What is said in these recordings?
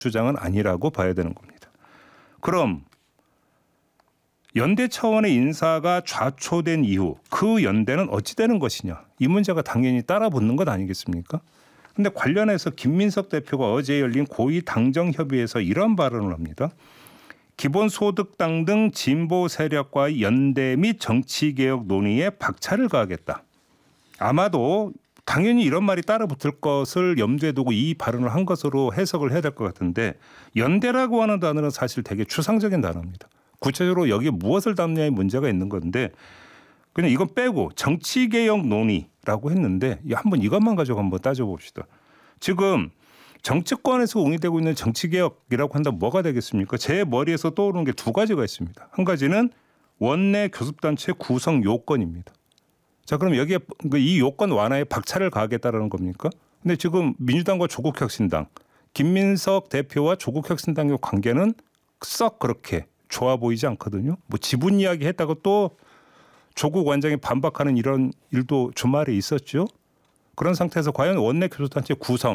주장은 아니라고 봐야 되는 겁니다. 그럼 연대 차원의 인사가 좌초된 이후 그 연대는 어찌 되는 것이냐. 이 문제가 당연히 따라붙는 것 아니겠습니까? 그런데 관련해서 김민석 대표가 어제 열린 고위 당정협의회에서 이런 발언을 합니다. 기본소득당 등 진보 세력과의 연대 및 정치개혁 논의에 박차를 가하겠다. 아마도 당연히 이런 말이 따라붙을 것을 염두에 두고 이 발언을 한 것으로 해석을 해야 될 것 같은데 연대라고 하는 단어는 사실 되게 추상적인 단어입니다. 구체적으로 여기에 무엇을 담느냐의 문제가 있는 건데 그냥 이건 빼고 정치개혁 논의라고 했는데 한번 이것만 가지고 한번 따져봅시다. 지금 정치권에서 옹이되고 있는 정치개혁이라고 한다면 뭐가 되겠습니까? 제 머리에서 떠오르는 게 두 가지가 있습니다. 한 가지는 원내 교섭단체 구성 요건입니다. 자, 그럼 여기에 이 요건 완화에 박차를 가하겠다라는 겁니까? 근데 지금 민주당과 조국혁신당, 김민석 대표와 조국혁신당의 관계는 썩 그렇게 좋아 보이지 않거든요. 뭐 지분 이야기 했다고 또 조국 원장이 반박하는 이런 일도 주말에 있었죠. 그런 상태에서 과연 원내 교섭단체 구성,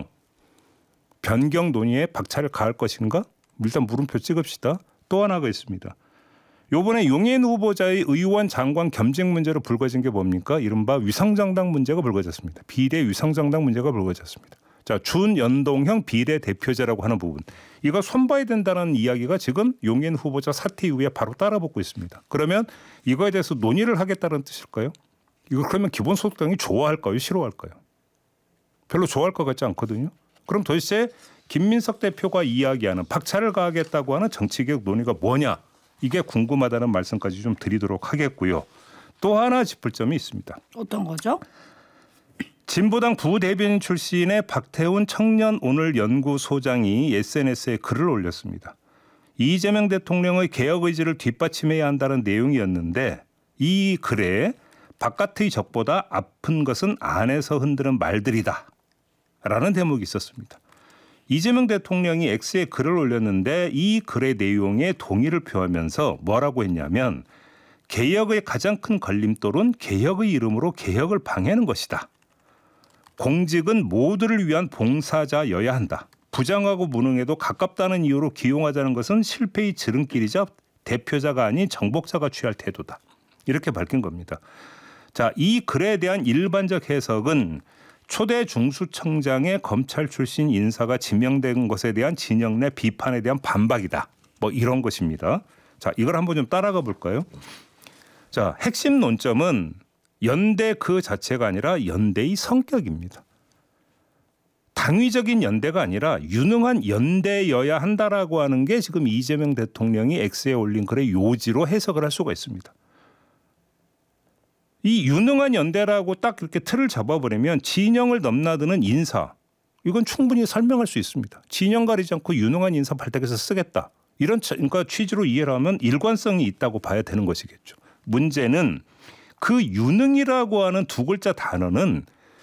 변경 논의에 박차를 가할 것인가? 일단 물음표 찍읍시다. 또 하나가 있습니다. 이번에 용해인 후보자의 의원 장관 겸직 문제로 불거진 게 뭡니까? 이른바 위성정당 문제가 불거졌습니다. 비례 위성정당 문제가 불거졌습니다. 자, 준연동형 비례대표제라고 하는 부분. 이거 손봐야 된다는 이야기가 지금 용해인 후보자 사퇴 이후에 바로 따라붙고 있습니다. 그러면 이거에 대해서 논의를 하겠다는 뜻일까요? 이거 그러면 기본소득당이 좋아할까요? 싫어할까요? 별로 좋아할 것 같지 않거든요. 그럼 도대체 김민석 대표가 이야기하는 박차를 가하겠다고 하는 정치개혁 논의가 뭐냐? 이게 궁금하다는 말씀까지 좀 드리도록 하겠고요. 또 하나 짚을 점이 있습니다. 어떤 거죠? 진보당 부대변인 출신의 박태훈 청년오늘연구소장이 SNS에 글을 올렸습니다. 이재명 대통령의 개혁 의지를 뒷받침해야 한다는 내용이었는데 이 글에 바깥의 적보다 아픈 것은 안에서 흔드는 말들이다 라는 대목이 있었습니다. 이재명 대통령이 X에 글을 올렸는데 이 글의 내용에 동의를 표하면서 뭐라고 했냐면 개혁의 가장 큰 걸림돌은 개혁의 이름으로 개혁을 방해하는 것이다. 공직은 모두를 위한 봉사자여야 한다. 부장하고 무능에도 가깝다는 이유로 기용하자는 것은 실패의 지름길이자 대표자가 아닌 정복자가 취할 태도다. 이렇게 밝힌 겁니다. 자, 이 글에 대한 일반적 해석은 초대 중수청장의 검찰 출신 인사가 지명된 것에 대한 진영 내 비판에 대한 반박이다. 뭐 이런 것입니다. 자, 이걸 한번 좀 따라가 볼까요? 자, 핵심 논점은 연대 그 자체가 아니라 연대의 성격입니다. 당위적인 연대가 아니라 유능한 연대여야 한다라고 하는 게 지금 이재명 대통령이 X에 올린 글의 요지로 해석을 할 수가 있습니다. 이 유능한 연대라고 딱 이렇게 틀을 잡아버리면 진영을 넘나드는 인사, 이건 충분히 설명할 수 있습니다. 진영 가리지 않고 유능한 인사 발탁해서 쓰겠다. 이런 그러니까 취지로 이해를 하면 일관성이 있다고 봐야 되는 것이겠죠. 문제는 그 유능이라고 하는 두 글자 단어는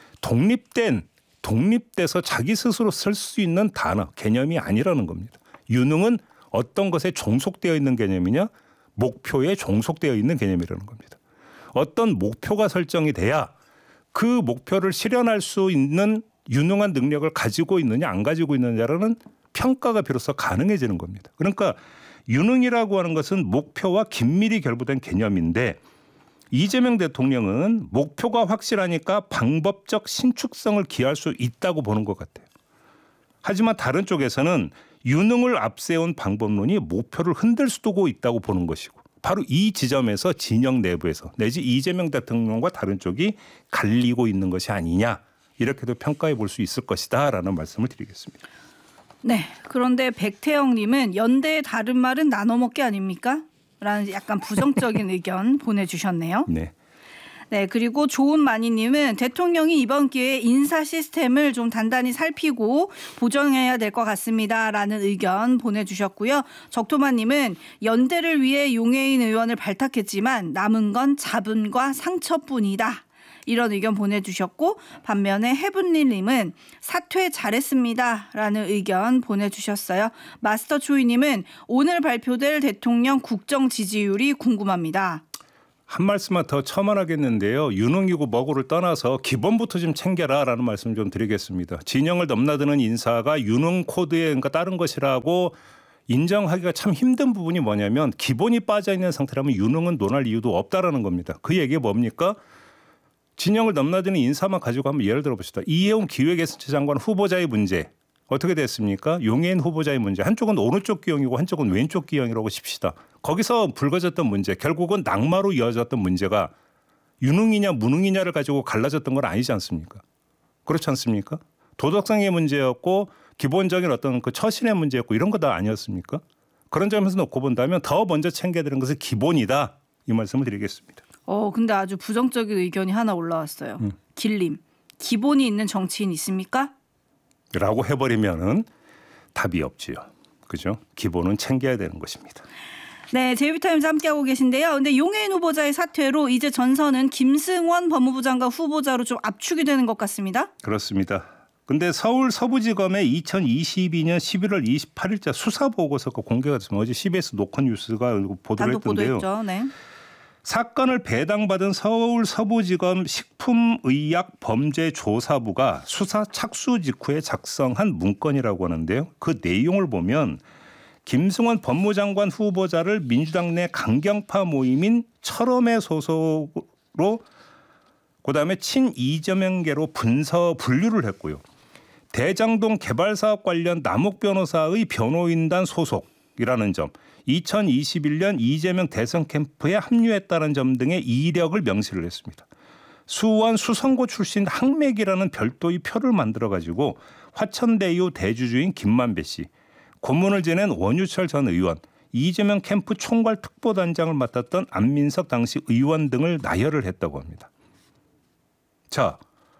독립돼서 자기 스스로 쓸 수 있는 단어, 개념이 아니라는 겁니다. 유능은 어떤 것에 종속되어 있는 개념이냐? 목표에 종속되어 있는 개념이라는 겁니다. 어떤 목표가 설정이 돼야 그 목표를 실현할 수 있는 유능한 능력을 가지고 있느냐 안 가지고 있느냐라는 평가가 비로소 가능해지는 겁니다. 그러니까 유능이라고 하는 것은 목표와 긴밀히 결부된 개념인데 이재명 대통령은 목표가 확실하니까 방법적 신축성을 기할 수 있다고 보는 것 같아요. 하지만 다른 쪽에서는 유능을 앞세운 방법론이 목표를 흔들 수도 있다고 보는 것이고 바로 이 지점에서 진영 내부에서 내지 이재명 대통령과 다른 쪽이 갈리고 있는 것이 아니냐 이렇게도 평가해 볼 수 있을 것이다 라는 말씀을 드리겠습니다. 네, 그런데 백태영님은 연대의 다른 말은 나눠먹기 아닙니까? 라는 약간 부정적인 의견 보내주셨네요. 네. 네, 그리고 좋은마니님은 대통령이 이번 기회에 인사 시스템을 좀 단단히 살피고 보정해야 될 것 같습니다라는 의견 보내주셨고요. 적토마님은 연대를 위해 용해인 의원을 발탁했지만 남은 건 잡음과 상처뿐이다. 이런 의견 보내주셨고 반면에 해븐릴님은 사퇴 잘했습니다라는 의견 보내주셨어요. 마스터초이님은 오늘 발표될 대통령 국정 지지율이 궁금합니다. 한 말씀만 더 첨언하겠는데요. 유능이고 뭐고를 떠나서 기본부터 좀 챙겨라라는 말씀 좀 드리겠습니다. 진영을 넘나드는 인사가 유능 코드에 그러니까 따른 것이라고 인정하기가 참 힘든 부분이 뭐냐면 기본이 빠져있는 상태라면 유능은 논할 이유도 없다라는 겁니다. 그 얘기가 뭡니까? 진영을 넘나드는 인사만 가지고 한번 예를 들어봅시다. 이해운 기획예술처 장관 후보자의 문제 어떻게 됐습니까? 용해인 후보자의 문제. 한쪽은 오른쪽 기형이고 한쪽은 왼쪽 기형이라고 칩시다. 거기서 불거졌던 문제 결국은 낙마로 이어졌던 문제가 유능이냐 무능이냐를 가지고 갈라졌던 건 아니지 않습니까? 그렇지 않습니까? 도덕성의 문제였고 기본적인 어떤 그 처신의 문제였고 이런 거 다 아니었습니까? 그런 점에서 놓고 본다면 더 먼저 챙겨야 되는 것은 기본이다. 이 말씀을 드리겠습니다. 근데 아주 부정적인 의견이 하나 올라왔어요. 길림. 기본이 있는 정치인 있습니까? 라고 해버리면은 답이 없지요. 그죠? 기본은 챙겨야 되는 것입니다. 네, 제이비타임즈 함께하고 계신데요. 근데 용해인 후보자의 사퇴로 이제 전선은 김승원 법무부 장관 후보자로 좀 압축이 되는 것 같습니다. 그렇습니다. 근데 서울 서부지검의 2022년 11월 28일자 수사 보고서가 공개가 됐습니다. 어제 CBS 노컷뉴스가 보도를 단독 했던데요. 보도했죠. 네. 사건을 배당받은 서울 서부지검 식품의약범죄조사부가 수사 착수 직후에 작성한 문건이라고 하는데요. 그 내용을 보면 김승원 법무장관 후보자를 민주당 내 강경파 모임인 철험의 소속으로 그다음에 친이재명계로 분류를 했고요. 대장동 개발사업 관련 남욱 변호사의 변호인단 소속이라는 점, 2021년 이재명 대선 캠프에 합류했다는 점 등의 이력을 명시를 했습니다. 수원 수성고 출신 항맥이라는 별도의 표를 만들어가지고 화천대유 대주주인 김만배 씨, 고문을 지낸 원유철 전 의원, 이재명 캠프 총괄 특보단장을 맡았던 안민석 당시 의원 등을 나열을 했다고 합니다. 자,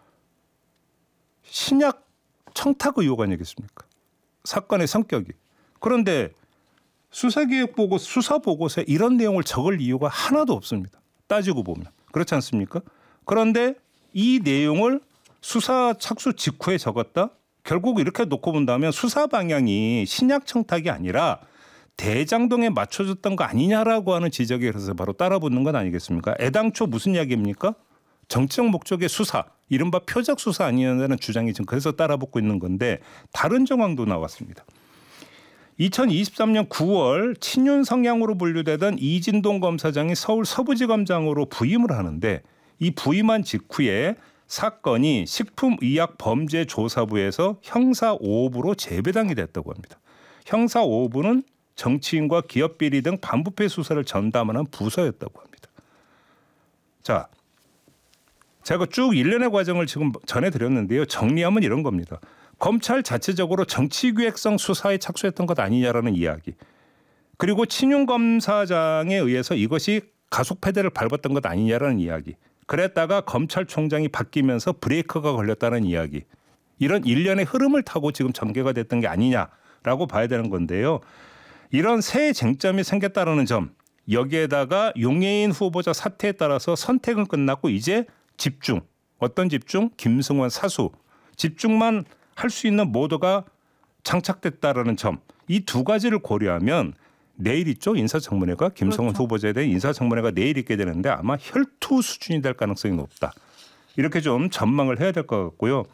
신약 청탁 의혹 아니겠습니까? 사건의 성격이. 그런데 수사기획보고 수사보고서에 이런 내용을 적을 이유가 하나도 없습니다. 따지고 보면. 그렇지 않습니까? 그런데 이 내용을 수사 착수 직후에 적었다? 결국 이렇게 놓고 본다면 수사 방향이 신약 청탁이 아니라 대장동에 맞춰졌던 거 아니냐라고 하는 지적에 그래서 바로 따라붙는 건 아니겠습니까? 애당초 무슨 이야기입니까? 정치적 목적의 수사, 이른바 표적 수사 아니냐는 주장이 지금 그래서 따라붙고 있는 건데 다른 정황도 나왔습니다. 2023년 9월 친윤 성향으로 분류되던 이진동 검사장이 서울 서부지검장으로 부임을 하는데 이 부임한 직후에 사건이 식품의약범죄조사부에서 형사 5부로 재배당이 됐다고 합니다. 형사 5부는 정치인과 기업 비리 등 반부패 수사를 전담하는 부서였다고 합니다. 자, 제가 쭉 일련의 과정을 지금 전해드렸는데요. 정리하면 이런 겁니다. 검찰 자체적으로 정치기획성 수사에 착수했던 것 아니냐라는 이야기. 그리고 친윤 검사장에 의해서 이것이 가속 페달을 밟았던 것 아니냐라는 이야기. 그랬다가 검찰총장이 바뀌면서 브레이크가 걸렸다는 이야기. 이런 일련의 흐름을 타고 지금 전개가 됐던 게 아니냐라고 봐야 되는 건데요. 이런 새 쟁점이 생겼다는 점, 여기에다가 용해인 후보자 사퇴에 따라서 선택은 끝났고 이제 집중. 어떤 집중? 김승원 사수. 집중만 할 수 있는 모두가 장착됐다라는 점. 이 두 가지를 고려하면 내일 있죠. 인사청문회가 김승원 그렇죠. 후보자에 대한 인사청문회가 내일 있게 되는데 아마 혈투 수준이 될 가능성이 높다. 이렇게 좀 전망을 해야 될 것 같고요.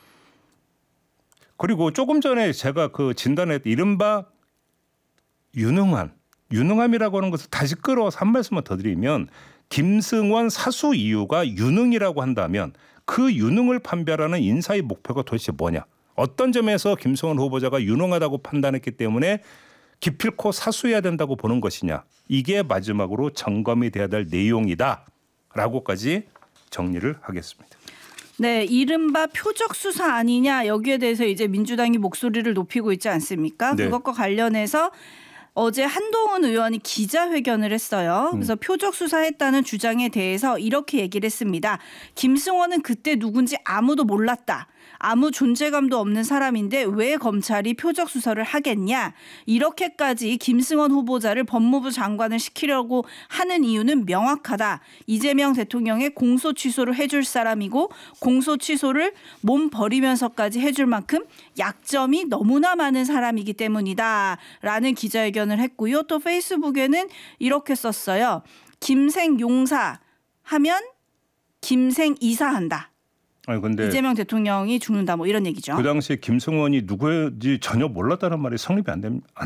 그리고 조금 전에 제가 그 진단했던 이른바 유능함이라고 하는 것을 다시 끌어와서 한 말씀만 더 드리면 김승원 사수 이유가 유능이라고 한다면 그 유능을 판별하는 인사의 목표가 도대체 뭐냐. 어떤 점에서 김승원 후보자가 유능하다고 판단했기 때문에 기필코 사수해야 된다고 보는 것이냐. 이게 마지막으로 점검이 돼야 될 내용이다라고까지 정리를 하겠습니다. 네, 이른바 표적 수사 아니냐 여기에 대해서 이제 민주당이 목소리를 높이고 있지 않습니까? 네. 그것과 관련해서 어제 한동훈 의원이 기자회견을 했어요. 그래서 표적 수사했다는 주장에 대해서 이렇게 얘기를 했습니다. 김승원은 그때 누군지 아무도 몰랐다. 아무 존재감도 없는 사람인데 왜 검찰이 표적 수사를 하겠냐. 이렇게까지 김승원 후보자를 법무부 장관을 시키려고 하는 이유는 명확하다. 이재명 대통령의 공소 취소를 해줄 사람이고 공소 취소를 몸 버리면서까지 해줄 만큼 약점이 너무나 많은 사람이기 때문이다. 라는 기자회견을 했고요. 또 페이스북에는 이렇게 썼어요. 김생 용사 하면 김생 이사한다. 아니 근데 이재명 대통령이 죽는다 뭐 이런 얘기죠. 그 당시에 김승원이 누구인지 전혀 몰랐다는 말이 성립이 안